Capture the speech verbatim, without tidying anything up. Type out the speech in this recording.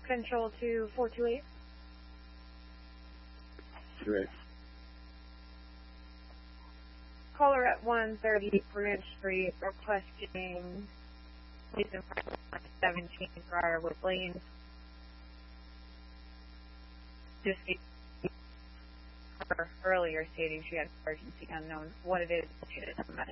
Control to four two eight. Correct. Caller at one thirty Bridge Street requesting police in seventeen Briarwood Lane. Just her earlier stating she had emergency unknown. What it is, she doesn't matter.